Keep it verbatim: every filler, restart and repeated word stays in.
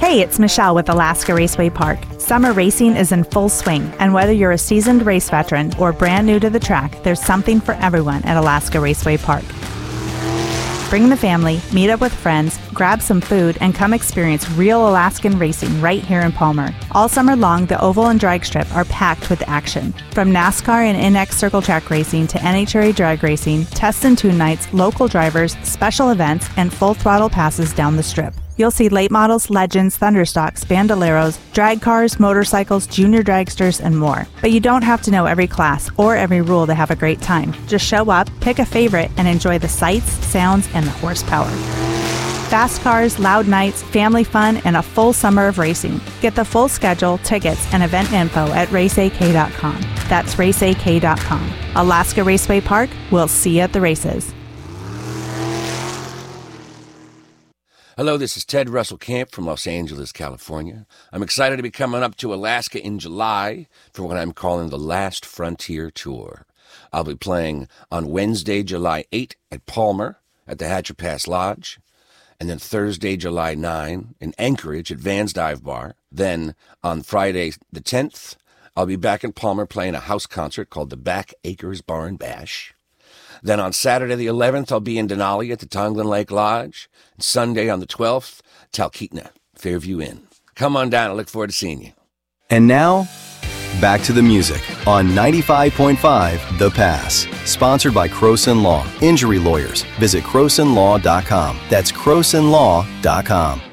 Hey, it's Michelle with Alaska Raceway Park. Summer racing is in full swing, and whether you're a seasoned race veteran or brand new to the track, there's something for everyone at Alaska Raceway Park. Bring the family, meet up with friends, grab some food, and come experience real Alaskan racing right here in Palmer. All summer long, the oval and drag strip are packed with action. From NASCAR and N X Circle Track racing to N H R A drag racing, test and tune nights, local drivers, special events, and full throttle passes down the strip. You'll see late models, legends, thunderstocks, bandoleros, drag cars, motorcycles, junior dragsters, and more. But you don't have to know every class or every rule to have a great time. Just show up, pick a favorite, and enjoy the sights, sounds, and the horsepower. Fast cars, loud nights, family fun, and a full summer of racing. Get the full schedule, tickets, and event info at race a k dot com. That's race a k dot com. Alaska Raceway Park, we'll see you at the races. Hello, this is Ted Russell Camp from Los Angeles, California. I'm excited to be coming up to Alaska in July for what I'm calling the Last Frontier Tour. I'll be playing on Wednesday, July eighth at Palmer at the Hatcher Pass Lodge, and then Thursday, July ninth in Anchorage at Van's Dive Bar. Then on Friday the tenth, I'll be back in Palmer playing a house concert called the Back Acres Bar and Bash. Then on Saturday the eleventh, I'll be in Denali at the Tonglin Lake Lodge. And Sunday on the twelfth, Talkeetna, Fairview Inn. Come on down. I look forward to seeing you. And now, back to the music on ninety-five point five The Pass. Sponsored by Croson Law. Injury lawyers. Visit croson law dot com. That's croson law dot com.